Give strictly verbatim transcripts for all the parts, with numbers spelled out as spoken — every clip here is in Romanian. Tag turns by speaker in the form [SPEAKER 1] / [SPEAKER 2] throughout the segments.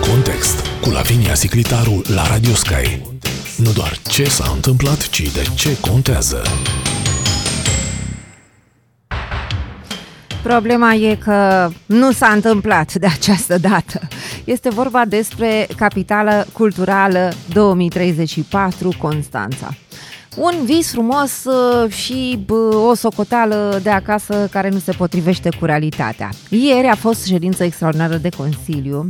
[SPEAKER 1] Context cu Lavinia Siclitaru la Radio Sky. Nu doar ce s-a întâmplat, ci de ce contează.
[SPEAKER 2] Problema e că nu s-a întâmplat de această dată. Este vorba despre Capitală Culturală două mii treizeci și patru Constanța. Un vis frumos și o socoteală de acasă care nu se potrivește cu realitatea. Ieri a fost ședință extraordinară de Consiliu,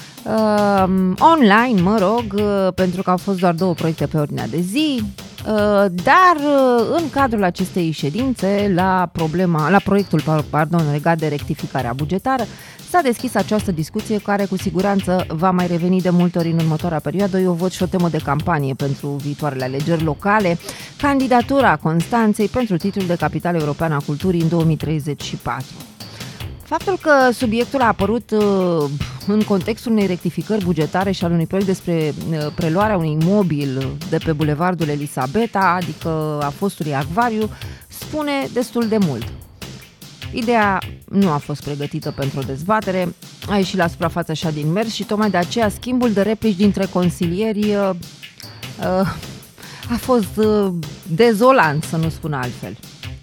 [SPEAKER 2] uh, online, mă rog, uh, pentru că au fost doar două proiecte pe ordinea de zi, uh, dar uh, în cadrul acestei ședințe, la, problema, la proiectul pardon, legat de rectificarea bugetară, s-a deschis această discuție care cu siguranță va mai reveni de multe ori în următoarea perioadă. Eu văd și o temă de campanie pentru viitoarele alegeri locale, candidatura Constanței pentru titlul de Capitală Europeană a Culturii în două mii treizeci și patru. Faptul că subiectul a apărut uh, în contextul unei rectificări bugetare și al unui proiect despre uh, preluarea unui imobil de pe bulevardul Elisabeta, adică a fostului acvariu, spune destul de mult. Ideea nu a fost pregătită pentru o dezbatere, a ieșit la suprafață așa din mers și tocmai de aceea schimbul de replici dintre consilieri uh, uh, a fost uh, dezolant, să nu spun altfel.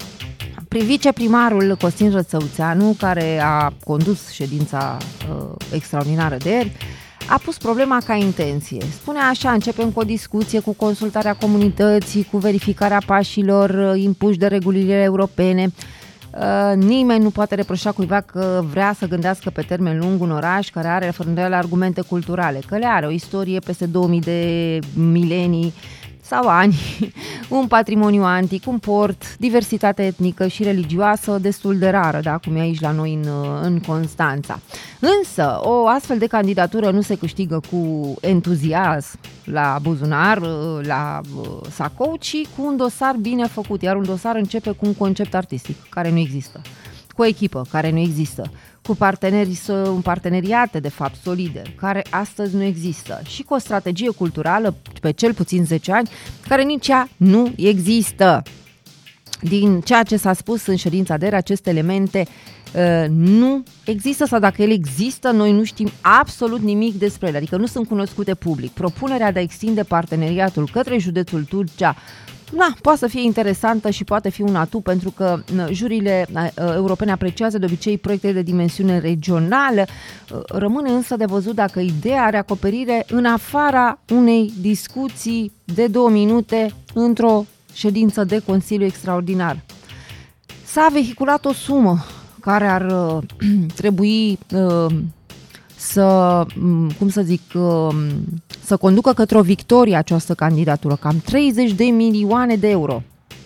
[SPEAKER 2] Viceprimarul Costin Rățăuțeanu, care a condus ședința uh, extraordinară de ieri, a pus problema ca intenție. Spune așa: începem cu o discuție, cu consultarea comunității, cu verificarea pașilor uh, impuși de regulile europene. Uh, nimeni nu poate reproșa cuiva că vrea să gândească pe termen lung un oraș care are fără argumente culturale, că le are o istorie peste două mii de milenii sau ani, un patrimoniu antic, un port, diversitate etnică și religioasă destul de rară, da, cum e aici la noi în, în Constanța. Însă, o astfel de candidatură nu se câștigă cu entuziasm la buzunar, la sacou, ci cu un dosar bine făcut, iar un dosar începe cu un concept artistic, care nu există, cu o echipă, care nu există, cu parteneri, un parteneriate, de fapt, solide, care astăzi nu există, și cu o strategie culturală pe cel puțin zece ani, care nici ea nu există. Din ceea ce s-a spus în ședința de ieri, aceste elemente uh, nu există, sau dacă ele există, noi nu știm absolut nimic despre ele, adică nu sunt cunoscute public. Propunerea de a extinde parteneriatul către județul Tulcea, na, poate să fie interesantă și poate fi un atu, pentru că juriile europene apreciază de obicei proiecte de dimensiune regională. Rămâne însă de văzut dacă ideea are acoperire în afara unei discuții de două minute într-o ședință de Consiliu extraordinar. S-a vehiculat o sumă care ar uh, trebui uh, să, cum să zic, uh, să conducă către o victorie această candidatură, cam treizeci de milioane de euro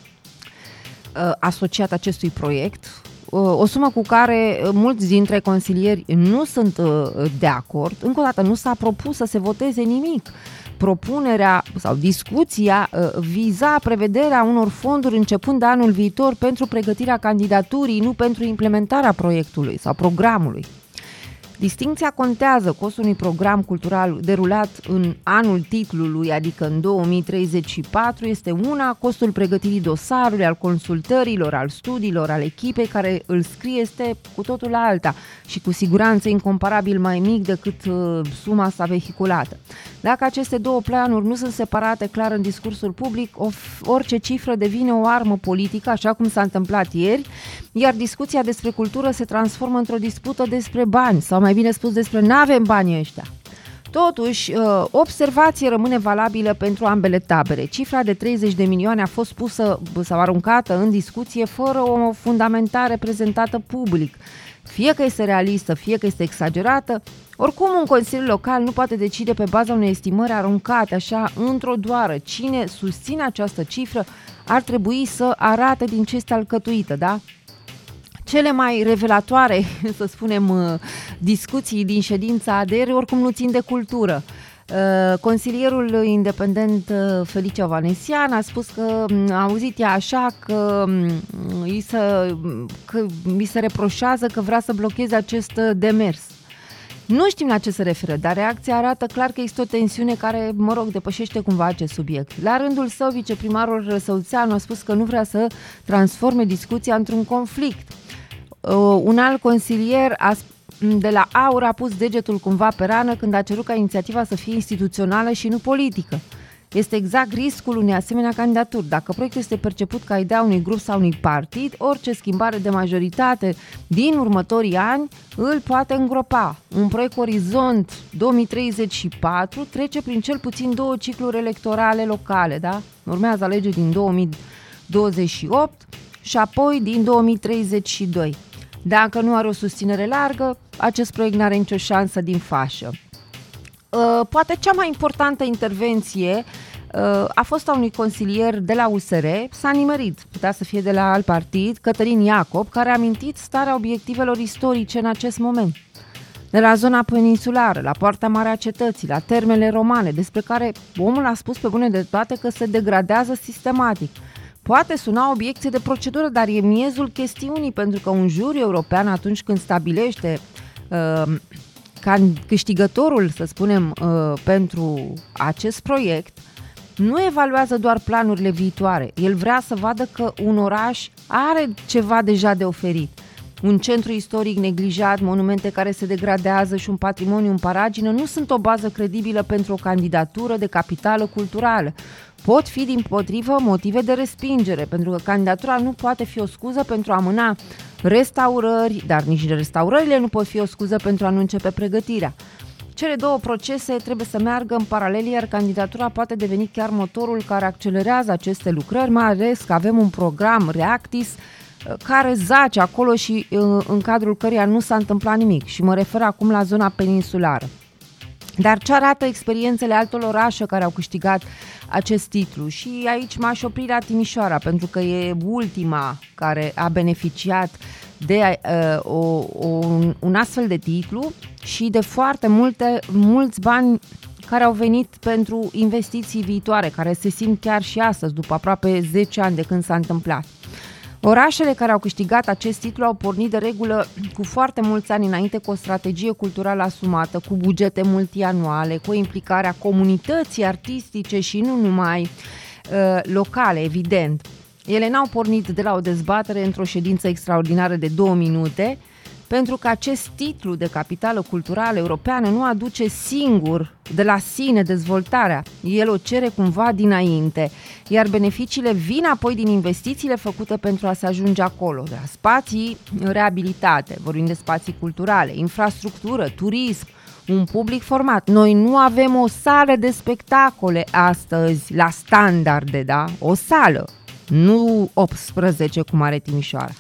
[SPEAKER 2] uh, asociat acestui proiect, uh, o sumă cu care mulți dintre consilieri nu sunt uh, de acord. Încă o dată, nu s-a propus să se voteze nimic. Propunerea sau discuția uh, viza prevederea unor fonduri începând de anul viitor pentru pregătirea candidaturii, nu pentru implementarea proiectului sau programului. Distincția contează. Costul unui program cultural derulat în anul titlului, adică în două mii treizeci și patru, este una, costul pregătirii dosarului, al consultărilor, al studiilor, al echipei care îl scrie este cu totul alta și cu siguranță incomparabil mai mic decât uh, suma sa vehiculată. Dacă aceste două planuri nu sunt separate clar în discursul public, of, orice cifră devine o armă politică, așa cum s-a întâmplat ieri, iar discuția despre cultură se transformă într-o dispută despre bani, sau mai bine spus despre n-avem banii ăștia. Totuși, observație rămâne valabilă pentru ambele tabere. Cifra de treizeci de milioane a fost pusă sau aruncată în discuție fără o fundamentare prezentată public. Fie că este realistă, fie că este exagerată, oricum un consiliu local nu poate decide pe baza unei estimări aruncate așa într-o doară. Cine susține această cifră ar trebui să arate din ce este alcătuită, da? Cele mai revelatoare, să spunem, discuții din ședința de ieri oricum nu țin de cultură. Consilierul independent Felicia Vanesian a spus că a auzit ea așa că îi se, că îi se reproșează că vrea să blocheze acest demers. Nu știm la ce se referă, dar reacția arată clar că există o tensiune care, mă rog, depășește cumva acest subiect. La rândul său, viceprimarul Rățăuțeanu a spus că nu vrea să transforme discuția într-un conflict. Un alt consilier a de la AUR a pus degetul cumva pe rană când a cerut ca inițiativa să fie instituțională și nu politică. Este exact riscul unei asemenea candidaturi. Dacă proiectul este perceput ca idea unui grup sau unui partid, orice schimbare de majoritate din următorii ani îl poate îngropa. Un proiect Orizont două mii treizeci și patru trece prin cel puțin două cicluri electorale locale, da? Urmează alegeri din două mii douăzeci și opt și apoi din două mii treizeci și doi. Dacă nu are o susținere largă, acest proiect nu are nicio șansă din fașă. Uh, poate cea mai importantă intervenție uh, a fost a unui consilier de la U S R, s-a nimerit, putea să fie de la alt partid, Cătălin Iacob, care a amintit starea obiectivelor istorice în acest moment. De la zona peninsulară, la Poarta Mare a Cetății, la termele romane, despre care omul a spus pe bune dreptate că se degradează sistematic. Poate suna obiecție de procedură, dar e miezul chestiunii, pentru că un juriu european, atunci când stabilește uh, ca câștigătorul, să spunem, uh, pentru acest proiect, nu evaluează doar planurile viitoare. El vrea să vadă că un oraș are ceva deja de oferit. Un centru istoric neglijat, monumente care se degradează și un patrimoniu în paragină nu sunt o bază credibilă pentru o candidatură de capitală culturală. Pot fi, dimpotrivă, motive de respingere, pentru că candidatura nu poate fi o scuză pentru a amâna restaurări, dar nici restaurările nu pot fi o scuză pentru a nu începe pregătirea. Cele două procese trebuie să meargă în paralel, iar candidatura poate deveni chiar motorul care accelerează aceste lucrări, mai ales că avem un program Reactis care zace acolo și în cadrul căreia nu s-a întâmplat nimic. Și mă refer acum la zona peninsulară. Dar ce arată experiențele altor orașe care au câștigat acest titlu? Și aici m-aș opri la Timișoara, pentru că e ultima care a beneficiat de uh, o, o, un astfel de titlu și de foarte multe, mulți bani care au venit pentru investiții viitoare, care se simt chiar și astăzi, după aproape zece ani de când s-a întâmplat. Orașele care au câștigat acest titlu au pornit de regulă cu foarte mulți ani înainte cu o strategie culturală asumată, cu bugete multianuale, cu implicarea comunității artistice și nu numai uh, locale, evident. Ele n-au pornit de la o dezbatere într-o ședință extraordinară de două minute, pentru că acest titlu de capitală culturală europeană nu aduce singur de la sine dezvoltarea. El o cere cumva dinainte, iar beneficiile vin apoi din investițiile făcute pentru a se ajunge acolo. De la spații reabilitate, vorbim de spații culturale, infrastructură, turism, un public format. Noi nu avem o sală de spectacole astăzi la standarde, da? O sală, nu optsprezece cum are Timișoara.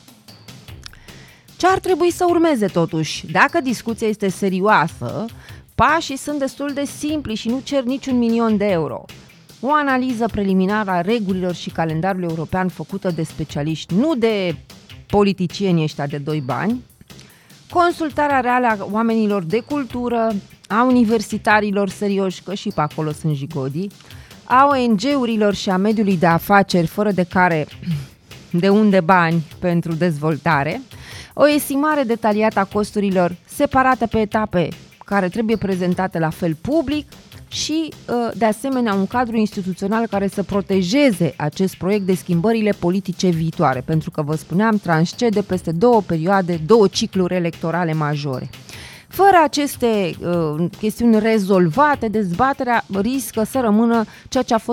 [SPEAKER 2] Ce ar trebui să urmeze totuși? Dacă discuția este serioasă, pașii sunt destul de simpli și nu cer niciun milion de euro. O analiză preliminară a regulilor și calendarului european făcută de specialiști, nu de politicieni ăștia de doi bani, consultarea reală a oamenilor de cultură, a universitarilor serioși, că și pe acolo sunt jigodii, a O N G-urilor și a mediului de afaceri, fără de care de unde bani pentru dezvoltare, o estimare detaliată a costurilor separată pe etape care trebuie prezentate la fel public și, de asemenea, un cadru instituțional care să protejeze acest proiect de schimbările politice viitoare, pentru că, vă spuneam, transcede peste două perioade, două cicluri electorale majore. Fără aceste uh, chestiuni rezolvate, dezbaterea riscă să rămână ceea ce a fost